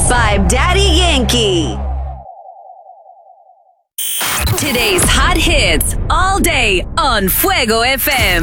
by Daddy Yankee. Today's hot hits all day on Fuego FM.